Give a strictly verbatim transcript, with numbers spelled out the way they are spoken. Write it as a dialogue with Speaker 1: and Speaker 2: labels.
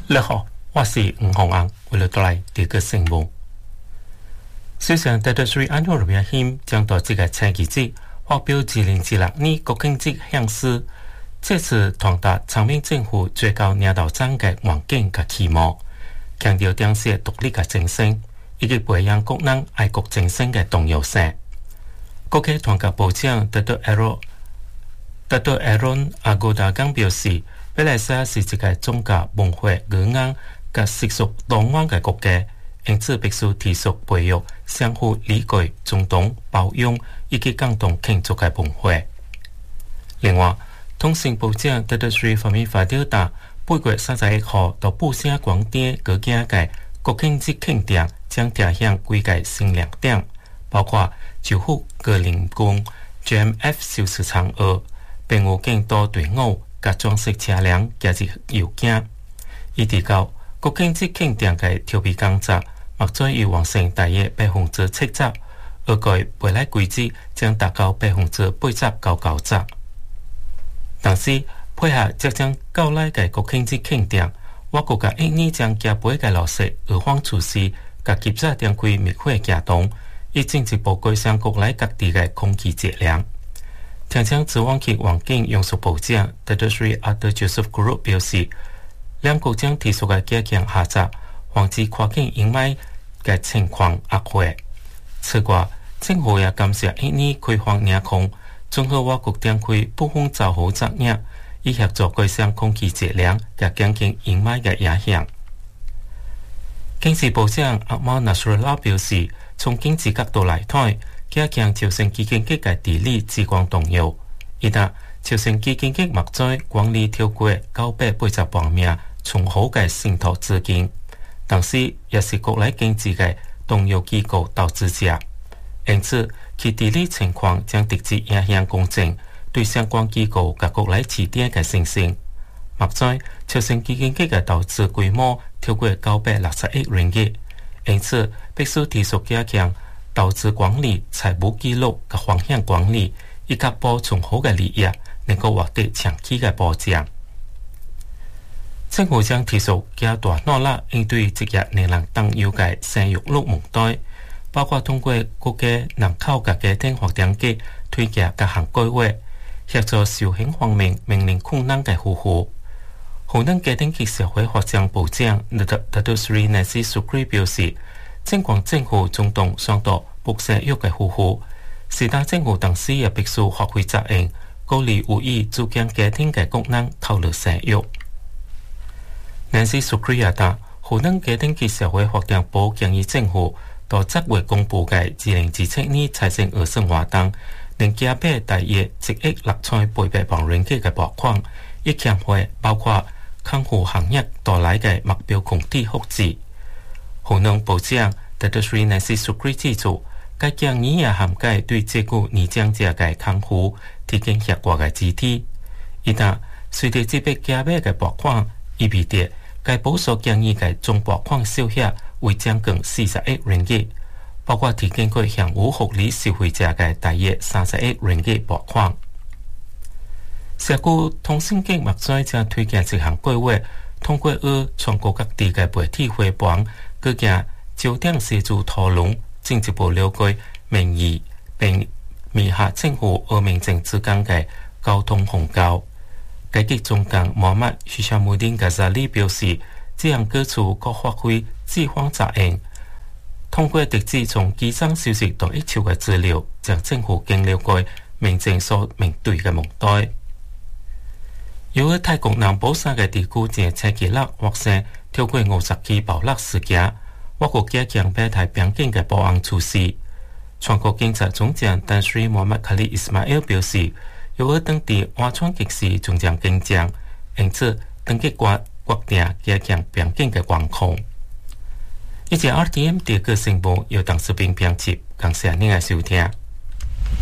Speaker 1: 你好，我是吴宏安，为了带来这个新闻。首相特斯拉安诺瑞希将在这个星期日发表二零二六年国庆节向事，这次传达长命政府最高领导层的愿景和期望，强调当时独立的精神，以及培养国人爱国精神的重要性。国家团结部长特特艾罗特特艾伦阿古达刚表示，马来西亚是一个宗教、文化、语言和习俗多元的国家，因此必须持续培育相互理解、尊重、包容以及共同庆祝的文化。另外，通信部长特特瑞方面发表达，八月三十一号到布城广场举行的国庆节庆典将贴向几个新亮点，包括九户格林宫、J M F 小市场二，并有更多队伍甲装饰车辆加入游行。伊提到国庆节庆典的调皮工作，目前已完成大约百分之七十，预计未来规矩将达到百分之八十到九十。但是配合即將到來的國慶節慶典，我國家印尼將加倍嘅落實預防措施，甲急速展開滅火行動，以進一步改善國內各地嘅空氣質量。聽聽指望區環境用屬部長特特瑞阿德 Joseph Guru 表示，兩國將提出嘅加強合作，防止跨境陰霾嘅情況惡化。此外，政府也感謝印尼開放領空，綜合我國地區部分造好作業，以協助改善空氣質量及減輕陰霾嘅影響。經濟部長阿馬納蘇拉表示，從經濟角度來睇，加強朝鮮基建局嘅治理至關重要。而但朝鮮基建局目前管理超過九百八十萬名從好嘅信託資金，同時也是國內經濟嘅重要機構投資者。因此，其治理情況將直接影響公正對相關機構及國內市點嘅信心。目前，朝鮮基建局嘅投資規模超過九百六十億元嘅，因此必須持續加強投資管理、財務記錄及風險管理，以確保從好嘅利益能夠獲得長期嘅保障。政府將持續加大努力應對職業年齡擔憂嘅生育率問題，包括通過國家人口及家庭發展局推薦各項計劃，協助受刑方面面臨困難嘅夫婦。河南家庭及社會發展部長特特斯里內斯蘇克表示，儘管政府主動倡導不生育嘅夫婦，是但政府同時也必須發揮責任，鼓勵有意組建家庭嘅國人考慮生育。內斯蘇克也答，河南家庭及社會發展部建議政府到七月公布嘅二零二七年財政預算活動，能加倍大約一億六千八百萬元嘅撥款，以強化包括康復行業帶來嘅目標群體福祉。河南部長特特瑞內斯蘇克指出，該建議也涵蓋對照顧年長者嘅康復提供協助嘅支持。一旦隨着這筆加倍嘅撥款，意味着該部所建議嘅總撥款數額為將近四十億元嘅，包括提供給享有福利消費者嘅大約三十億元嘅撥款。社區通訊局目前將推薦一項計劃，通過與全國各地嘅媒體伙伴舉行焦點小組討論，進一步了解民意並密合政府和民眾之間嘅溝通鴻溝。該局總監穆罕默德·希沙穆丁·加扎里表示，這樣舉措可發揮資方責任，通過直接從基層消息到一手嘅資料，將政府更了解民眾所面對嘅問題。由於泰國南部三個地區正星期六發生超過五十起暴力事件，我國加強北泰邊境嘅保安措施。全國警察總長丹斯里穆罕默德·卡里·伊斯馬伊爾表示，由於當地安全局勢仲將緊張，因此當局決決定加強邊境嘅管控。以及 R T M 第二個新聞由鄧世平編輯，感謝您嘅收聽。